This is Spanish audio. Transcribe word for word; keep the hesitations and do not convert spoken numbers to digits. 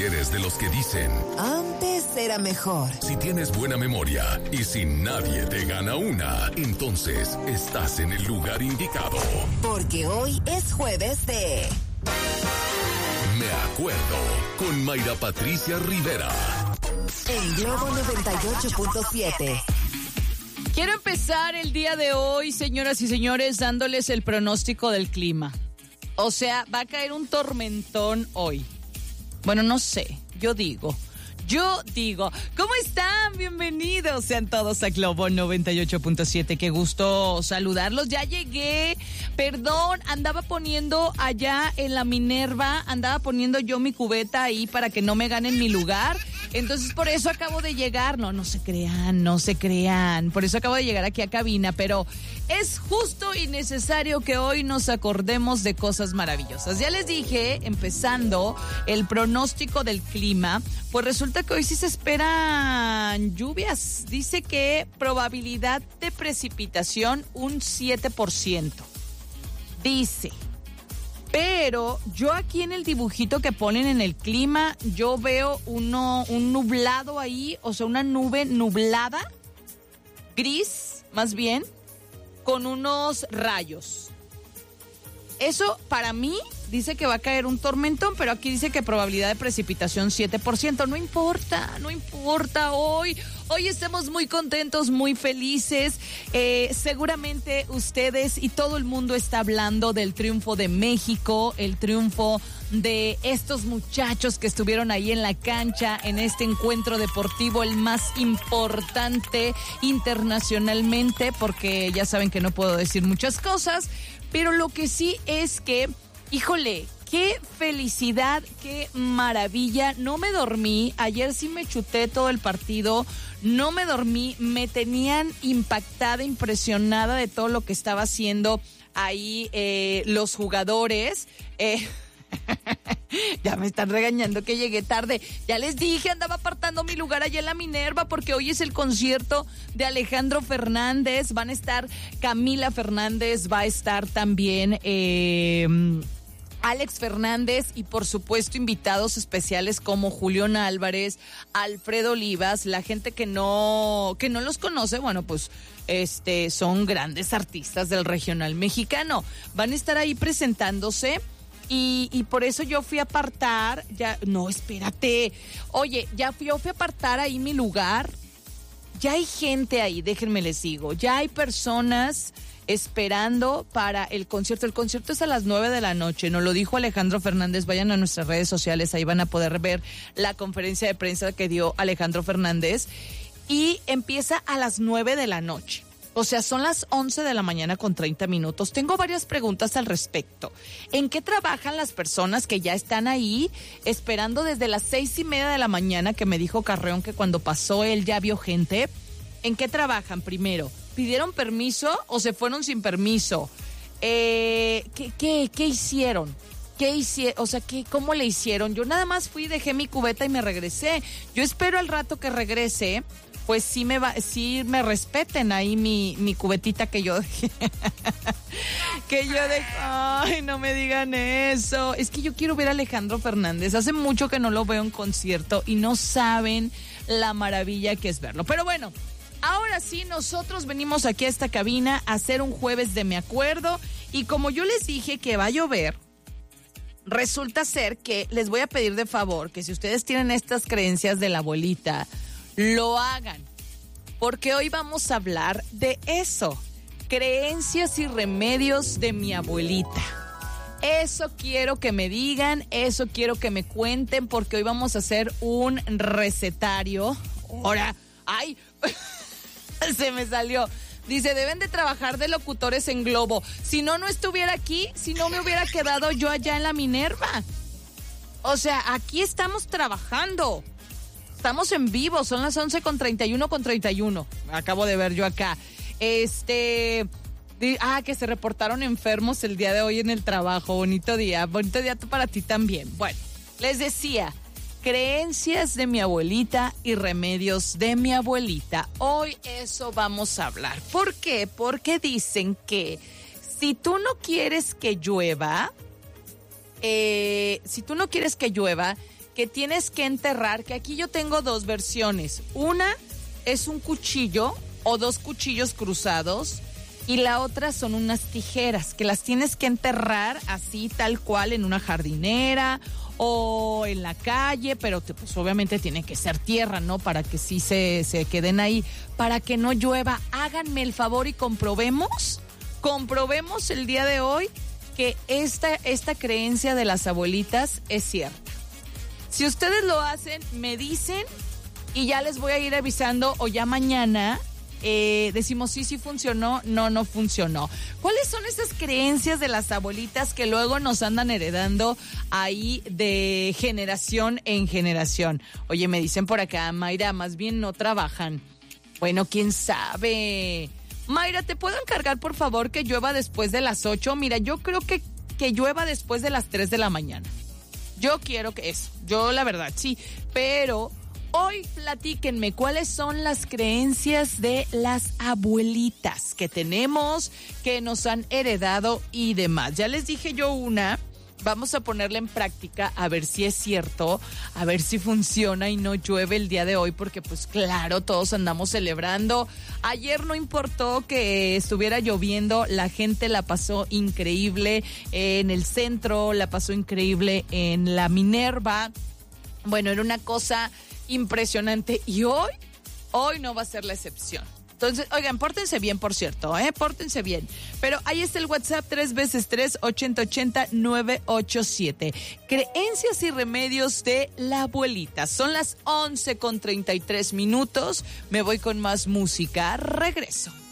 eres de los que dicen, antes era mejor. Si tienes buena memoria y si nadie te gana una, entonces estás en el lugar indicado. Porque hoy es jueves de... Me acuerdo, con Mayra Patricia Rivera. En Globo noventa y ocho punto siete. Quiero empezar el día de hoy, señoras y señores, dándoles el pronóstico del clima. O sea, va a caer un tormentón hoy. Bueno, no sé, yo digo, yo digo, ¿cómo están? Bienvenidos sean todos a Globo noventa y ocho punto siete, qué gusto saludarlos, ya llegué, perdón, andaba poniendo allá en la Minerva, andaba poniendo yo mi cubeta ahí para que no me ganen mi lugar, entonces por eso acabo de llegar, no, no se crean, no se crean, por eso acabo de llegar aquí a cabina, pero es justo y necesario que hoy nos acordemos de cosas maravillosas. Ya les dije, empezando el pronóstico del clima, pues resulta que hoy sí se esperan lluvias. Dice que probabilidad de precipitación un siete por ciento. Dice, pero yo aquí en el dibujito que ponen en el clima, yo veo uno, un nublado ahí, o sea, una nube nublada, gris, más bien, con unos rayos. Eso para mí dice que va a caer un tormentón, pero aquí dice que probabilidad de precipitación siete por ciento. No importa, no importa hoy. Hoy estamos muy contentos, muy felices. Eh, seguramente ustedes y todo el mundo está hablando del triunfo de México, el triunfo de estos muchachos que estuvieron ahí en la cancha en este encuentro deportivo, el más importante internacionalmente, porque ya saben que no puedo decir muchas cosas, pero lo que sí es que, híjole, qué felicidad, qué maravilla. No me dormí, ayer sí me chuté todo el partido, no me dormí, me tenían impactada, impresionada de todo lo que estaba haciendo ahí eh, los jugadores. Eh, ya me están regañando que llegué tarde. Ya les dije, andaba apartando mi lugar allá en la Minerva porque hoy es el concierto de Alejandro Fernández. Van a estar Camila Fernández, va a estar también eh, Alex Fernández y por supuesto invitados especiales como Julián Álvarez, Alfredo Olivas. La gente que no, que no los conoce, bueno, pues este son grandes artistas del regional mexicano. Van a estar ahí presentándose. Y, y por eso yo fui a apartar, ya, no, espérate, oye, ya fui, yo fui a apartar ahí mi lugar, ya hay gente ahí, déjenme les digo, ya hay personas esperando para el concierto, el concierto es a las nueve de la noche, nos lo dijo Alejandro Fernández, vayan a nuestras redes sociales, ahí van a poder ver la conferencia de prensa que dio Alejandro Fernández, y empieza a las nueve de la noche. O sea, son las once de la mañana con treinta minutos. Tengo varias preguntas al respecto. ¿En qué trabajan las personas que ya están ahí esperando desde las seis y media de la mañana, que me dijo Carreón que cuando pasó él ya vio gente? ¿En qué trabajan primero? ¿Pidieron permiso o se fueron sin permiso? Eh, ¿qué, qué, qué hicieron? ¿Qué hicieron? O sea, ¿qué, ¿cómo le hicieron? Yo nada más fui, dejé mi cubeta y me regresé. Yo espero al rato que regrese, pues sí me va, sí me respeten ahí mi, mi cubetita que yo dejé. que yo dejé. Ay, no me digan eso. Es que yo quiero ver a Alejandro Fernández. Hace mucho que no lo veo en concierto y no saben la maravilla que es verlo. Pero bueno, ahora sí, nosotros venimos aquí a esta cabina a hacer un jueves de Me Acuerdo. Y como yo les dije que va a llover, resulta ser que les voy a pedir de favor que si ustedes tienen estas creencias de la abuelita, lo hagan, porque hoy vamos a hablar de eso, creencias y remedios de mi abuelita. Eso quiero que me digan, eso quiero que me cuenten, porque hoy vamos a hacer un recetario. Ahora, ay, se me salió. Dice, deben de trabajar de locutores en Globo. Si no, no estuviera aquí, si no me hubiera quedado yo allá en la Minerva. O sea, aquí estamos trabajando. Estamos en vivo, son las once con treinta y uno con treinta y uno. Acabo de ver yo acá. Este, ah, que se reportaron enfermos el día de hoy en el trabajo. Bonito día, bonito día para ti también. Bueno, les decía, creencias de mi abuelita y remedios de mi abuelita. Hoy eso vamos a hablar. ¿Por qué? Porque dicen que si tú no quieres que llueva, eh, si tú no quieres que llueva, que tienes que enterrar, que aquí yo tengo dos versiones. Una es un cuchillo o dos cuchillos cruzados y la otra son unas tijeras que las tienes que enterrar así tal cual en una jardinera o en la calle, pero te, pues obviamente tiene que ser tierra, ¿no? Para que sí se, se queden ahí, para que no llueva. Háganme el favor y comprobemos, comprobemos el día de hoy que esta, esta creencia de las abuelitas es cierta. Si ustedes lo hacen, me dicen y ya les voy a ir avisando o ya mañana eh, decimos sí, sí funcionó, no, no funcionó. ¿Cuáles son esas creencias de las abuelitas que luego nos andan heredando ahí de generación en generación? Oye, me dicen por acá, Mayra, más bien no trabajan. Bueno, quién sabe. Mayra, ¿te puedo encargar, por favor, que llueva después de las ocho? Mira, yo creo que, que llueva después de las tres de la mañana. Yo quiero que eso, yo la verdad, sí, pero hoy platíquenme cuáles son las creencias de las abuelitas que tenemos, que nos han heredado y demás. Ya les dije yo una, vamos a ponerla en práctica a ver si es cierto, a ver si funciona y no llueve el día de hoy, porque pues claro, todos andamos celebrando. Ayer no importó que estuviera lloviendo, la gente la pasó increíble en el centro, la pasó increíble en la Minerva. Bueno, era una cosa impresionante y hoy, hoy no va a ser la excepción. Entonces, oigan, pórtense bien, por cierto, ¿eh? Pórtense bien. Pero ahí está el WhatsApp, tres veces tres, ochenta ochenta, nueve ocho siete. Creencias y remedios de la abuelita. Son las once con treinta y tres minutos. Me voy con más música. Regreso.